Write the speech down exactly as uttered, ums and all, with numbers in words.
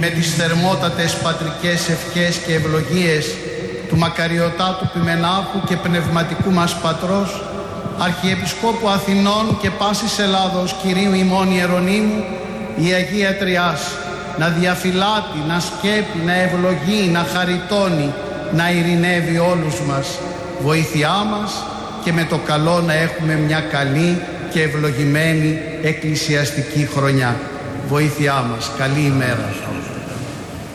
με τις θερμότατες πατρικές ευχές και ευλογίες του μακαριωτάτου Πιμενάχου και πνευματικού μας πατρός, Αρχιεπισκόπου Αθηνών και πάσης Ελλάδος, Κυρίου ημών Ιερονύμου, η Αγία Τριάς, να διαφυλάτει, να σκέπει, να ευλογεί, να χαριτώνει, να ειρηνεύει όλους μας. Βοήθειά μας και με το καλό να έχουμε μια καλή και ευλογημένη εκκλησιαστική χρονιά. Βοήθειά μας. Καλή ημέρα.